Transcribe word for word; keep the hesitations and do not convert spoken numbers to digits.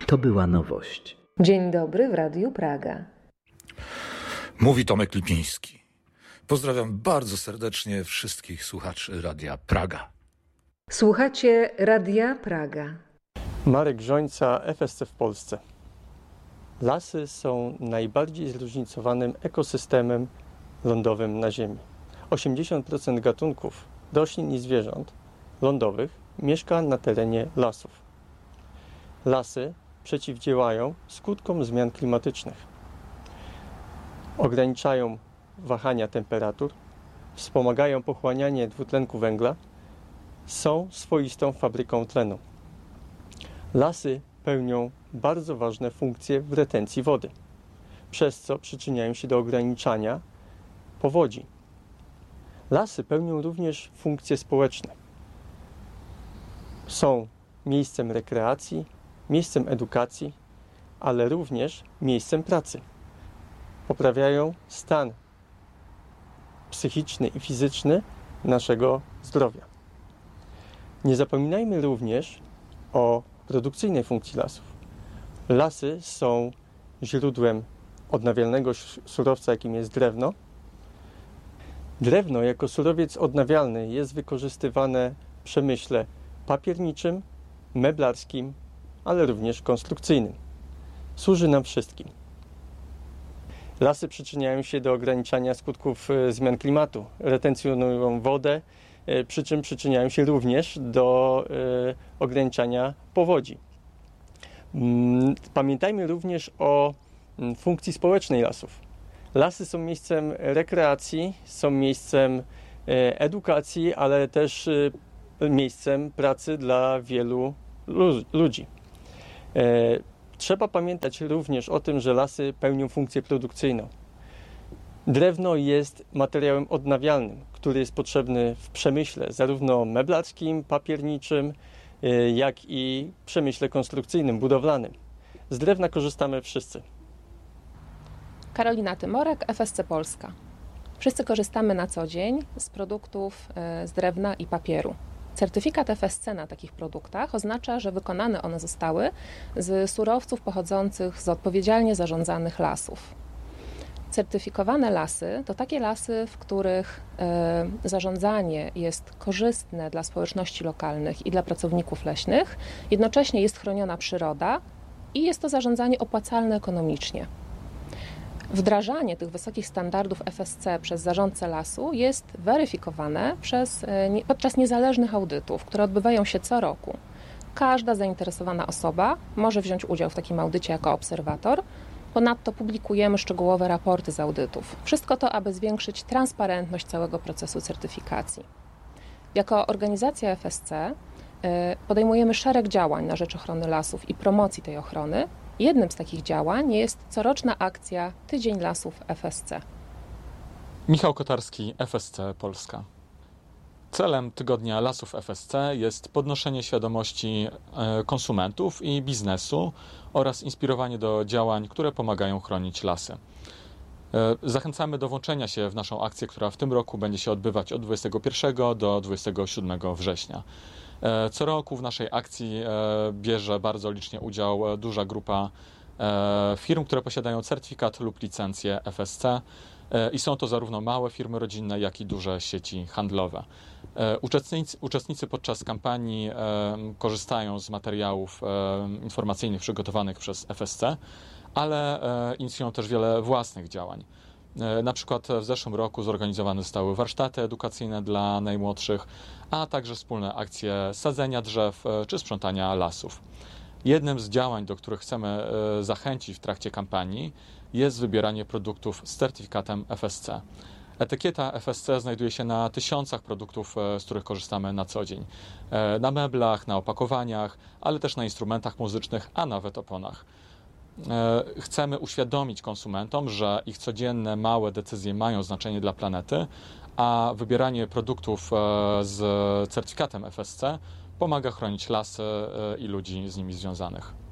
To była nowość. Dzień dobry w Radiu Praga. Mówi Tomek Lipiński. Pozdrawiam bardzo serdecznie wszystkich słuchaczy Radia Praga. Słuchacie Radia Praga. Marek Żońca, F S C w Polsce. Lasy są najbardziej zróżnicowanym ekosystemem lądowym na Ziemi. osiemdziesiąt procent gatunków roślin i zwierząt lądowych mieszka na terenie lasów. Lasy przeciwdziałają skutkom zmian klimatycznych. Ograniczają wahania temperatur, wspomagają pochłanianie dwutlenku węgla, są swoistą fabryką tlenu. Lasy pełnią bardzo ważne funkcje w retencji wody, przez co przyczyniają się do ograniczania powodzi. Lasy pełnią również funkcje społeczne. Są miejscem rekreacji, miejscem edukacji, ale również miejscem pracy. Poprawiają stan psychiczny i fizyczny naszego zdrowia. Nie zapominajmy również o produkcyjnej funkcji lasów. Lasy są źródłem odnawialnego surowca, jakim jest drewno. Drewno jako surowiec odnawialny jest wykorzystywane w przemyśle papierniczym, meblarskim, ale również konstrukcyjnym. Służy nam wszystkim. Lasy przyczyniają się do ograniczania skutków zmian klimatu, retencjonują wodę, przy czym przyczyniają się również do ograniczania powodzi. Pamiętajmy również o funkcji społecznej lasów. Lasy są miejscem rekreacji, są miejscem edukacji, ale też miejscem pracy dla wielu ludzi. Trzeba pamiętać również o tym, że lasy pełnią funkcję produkcyjną. Drewno jest materiałem odnawialnym, który jest potrzebny w przemyśle zarówno meblarskim, papierniczym, jak i przemyśle konstrukcyjnym, budowlanym. Z drewna korzystamy wszyscy. Karolina Tymorek, F S C Polska. Wszyscy korzystamy na co dzień z produktów z drewna i papieru. Certyfikat F S C na takich produktach oznacza, że wykonane one zostały z surowców pochodzących z odpowiedzialnie zarządzanych lasów. Certyfikowane lasy to takie lasy, w których y, zarządzanie jest korzystne dla społeczności lokalnych i dla pracowników leśnych, jednocześnie jest chroniona przyroda i jest to zarządzanie opłacalne ekonomicznie. Wdrażanie tych wysokich standardów F S C przez zarządcę lasu jest weryfikowane przez, podczas niezależnych audytów, które odbywają się co roku. Każda zainteresowana osoba może wziąć udział w takim audycie jako obserwator. Ponadto publikujemy szczegółowe raporty z audytów. Wszystko to, aby zwiększyć transparentność całego procesu certyfikacji. Jako organizacja F S C podejmujemy szereg działań na rzecz ochrony lasów i promocji tej ochrony. Jednym z takich działań jest coroczna akcja Tydzień Lasów F S C. Michał Kotarski, F S C Polska. Celem Tygodnia Lasów F S C jest podnoszenie świadomości konsumentów i biznesu oraz inspirowanie do działań, które pomagają chronić lasy. Zachęcamy do włączenia się w naszą akcję, która w tym roku będzie się odbywać od dwudziestego pierwszego do dwudziestego siódmego września. Co roku w naszej akcji bierze bardzo licznie udział duża grupa firm, które posiadają certyfikat lub licencję F S C i są to zarówno małe firmy rodzinne, jak i duże sieci handlowe. Uczestnicy, uczestnicy podczas kampanii korzystają z materiałów informacyjnych przygotowanych przez F S C, ale inicjują też wiele własnych działań. Na przykład w zeszłym roku zorganizowane zostały warsztaty edukacyjne dla najmłodszych, a także wspólne akcje sadzenia drzew czy sprzątania lasów. Jednym z działań, do których chcemy zachęcić w trakcie kampanii, jest wybieranie produktów z certyfikatem F S C. Etykieta F S C znajduje się na tysiącach produktów, z których korzystamy na co dzień. Na meblach, na opakowaniach, ale też na instrumentach muzycznych, a nawet oponach. Chcemy uświadomić konsumentom, że ich codzienne, małe decyzje mają znaczenie dla planety, a wybieranie produktów z certyfikatem F S C pomaga chronić lasy i ludzi z nimi związanych.